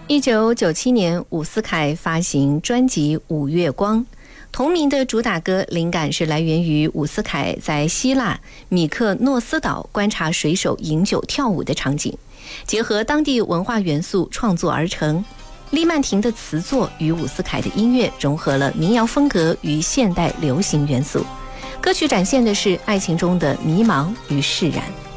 1997年，伍思凯发行专辑《五月光》，同名的主打歌灵感是来源于伍思凯在希腊米克诺斯岛观察水手饮酒跳舞的场景，结合当地文化元素创作而成。利曼婷的词作与伍思凯的音乐融合了民谣风格与现代流行元素，歌曲展现的是爱情中的迷茫与释然。